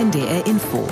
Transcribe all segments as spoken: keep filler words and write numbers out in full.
N D R Info.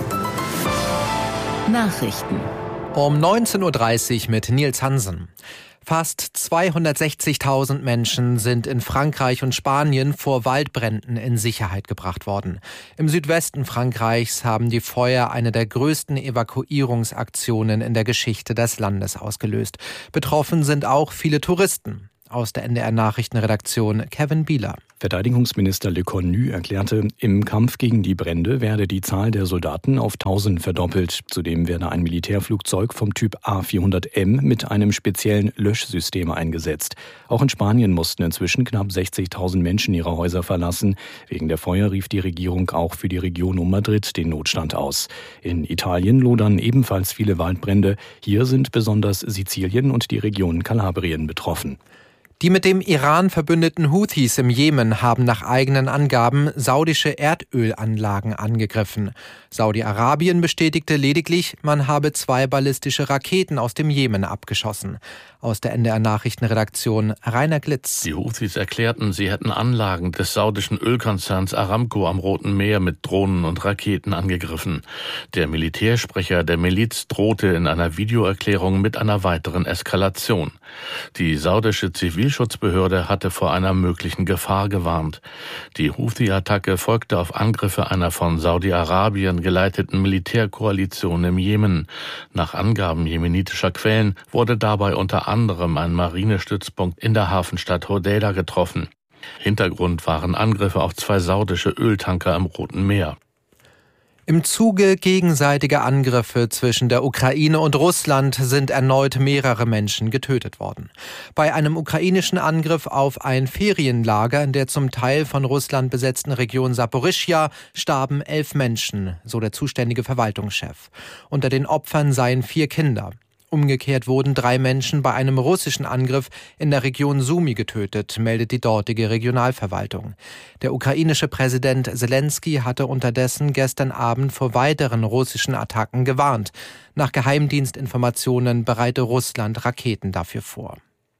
Nachrichten. Um neunzehn Uhr dreißig mit Nils Hansen. Fast zweihundertsechzigtausend Menschen sind in Frankreich und Spanien vor Waldbränden in Sicherheit gebracht worden. Im Südwesten Frankreichs haben die Feuer eine der größten Evakuierungsaktionen in der Geschichte des Landes ausgelöst. Betroffen sind auch viele Touristen. Aus der N D R-Nachrichtenredaktion Kevin Bieler. Verteidigungsminister Le Cornu erklärte, im Kampf gegen die Brände werde die Zahl der Soldaten auf tausend verdoppelt. Zudem werde ein Militärflugzeug vom Typ A vierhundert M mit einem speziellen Löschsystem eingesetzt. Auch in Spanien mussten inzwischen knapp sechzigtausend Menschen ihre Häuser verlassen. Wegen der Feuer rief die Regierung auch für die Region um Madrid den Notstand aus. In Italien lodern ebenfalls viele Waldbrände. Hier sind besonders Sizilien und die Region Kalabrien betroffen. Die mit dem Iran verbündeten Houthis im Jemen haben nach eigenen Angaben saudische Erdölanlagen angegriffen. Saudi-Arabien bestätigte lediglich, man habe zwei ballistische Raketen aus dem Jemen abgeschossen. Aus der N D R-Nachrichtenredaktion Rainer Glitz. Die Houthis erklärten, sie hätten Anlagen des saudischen Ölkonzerns Aramco am Roten Meer mit Drohnen und Raketen angegriffen. Der Militärsprecher der Miliz drohte in einer Videoerklärung mit einer weiteren Eskalation. Die saudische Zivilschutzbehörde hatte vor einer möglichen Gefahr gewarnt. Die Houthi-Attacke folgte auf Angriffe einer von Saudi-Arabien geleiteten Militärkoalition im Jemen. Nach Angaben jemenitischer Quellen wurde dabei unter anderem ein Marinestützpunkt in der Hafenstadt Hodeida getroffen. Hintergrund waren Angriffe auf zwei saudische Öltanker im Roten Meer. Im Zuge gegenseitiger Angriffe zwischen der Ukraine und Russland sind erneut mehrere Menschen getötet worden. Bei einem ukrainischen Angriff auf ein Ferienlager in der zum Teil von Russland besetzten Region Saporischschja starben elf Menschen, so der zuständige Verwaltungschef. Unter den Opfern seien vier Kinder. Umgekehrt wurden drei Menschen bei einem russischen Angriff in der Region Sumy getötet, meldet die dortige Regionalverwaltung. Der ukrainische Präsident Selensky hatte unterdessen gestern Abend vor weiteren russischen Attacken gewarnt. Nach Geheimdienstinformationen bereite Russland Raketen dafür vor.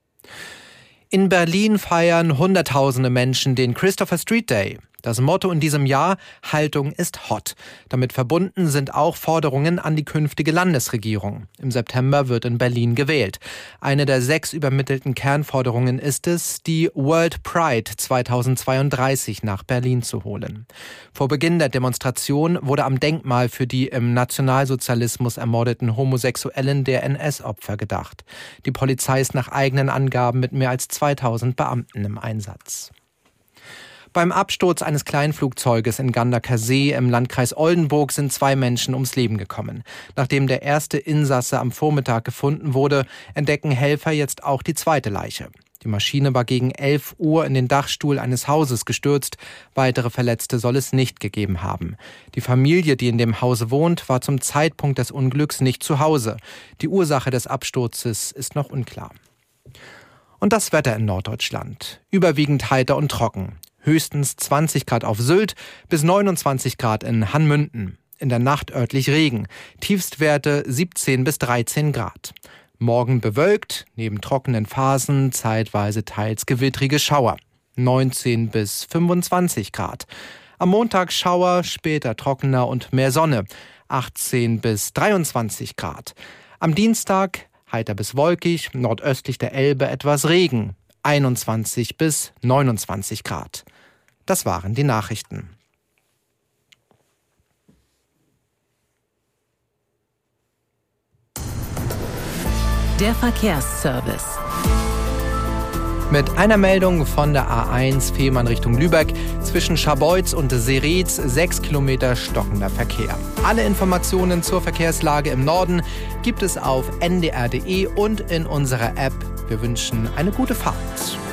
In Berlin feiern Hunderttausende Menschen den Christopher Street Day. Das Motto in diesem Jahr: Haltung ist hot. Damit verbunden sind auch Forderungen an die künftige Landesregierung. Im September wird in Berlin gewählt. Eine der sechs übermittelten Kernforderungen ist es, die World Pride zweitausendzweiunddreißig nach Berlin zu holen. Vor Beginn der Demonstration wurde am Denkmal für die im Nationalsozialismus ermordeten Homosexuellen der N S-Opfer gedacht. Die Polizei ist nach eigenen Angaben mit mehr als zweitausend Beamten im Einsatz. Beim Absturz eines Kleinflugzeuges in Gandaker See im Landkreis Oldenburg sind zwei Menschen ums Leben gekommen. Nachdem der erste Insasse am Vormittag gefunden wurde, entdecken Helfer jetzt auch die zweite Leiche. Die Maschine war gegen elf Uhr in den Dachstuhl eines Hauses gestürzt. Weitere Verletzte soll es nicht gegeben haben. Die Familie, die in dem Hause wohnt, war zum Zeitpunkt des Unglücks nicht zu Hause. Die Ursache des Absturzes ist noch unklar. Und das Wetter in Norddeutschland. Überwiegend heiter und trocken. Höchstens zwanzig Grad auf Sylt bis neunundzwanzig Grad in Hanmünden. In der Nacht örtlich Regen. Tiefstwerte siebzehn bis dreizehn Grad. Morgen bewölkt, neben trockenen Phasen zeitweise teils gewittrige Schauer. neunzehn bis fünfundzwanzig Grad. Am Montag Schauer, später trockener und mehr Sonne. achtzehn bis dreiundzwanzig Grad. Am Dienstag heiter bis wolkig, nordöstlich der Elbe etwas Regen. einundzwanzig bis neunundzwanzig Grad. Das waren die Nachrichten. Der Verkehrsservice. Mit einer Meldung von der A eins Fehmarn Richtung Lübeck. Zwischen Scharbeutz und Seretz sechs Kilometer stockender Verkehr. Alle Informationen zur Verkehrslage im Norden gibt es auf n d r punkt d e und in unserer App. Wir wünschen eine gute Fahrt.